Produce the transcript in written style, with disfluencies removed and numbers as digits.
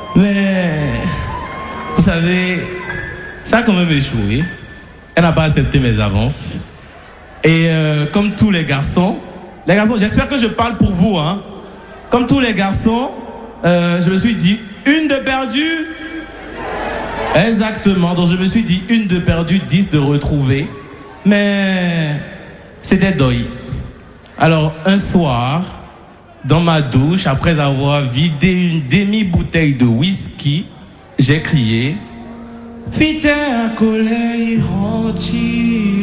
Mais, vous savez, ça a quand même échoué. Elle n'a pas accepté mes avances. Et comme tous les garçons, j'espère que je parle pour vous, hein. Comme tous les garçons, je me suis dit, une de perdue. Exactement, donc je me suis dit, une de perdue, 10 de retrouvée. Mais c'était deuil. Alors, un soir, dans ma douche, après avoir vidé une demi-bouteille de whisky, j'ai crié « Fite à collègue, ranchi ».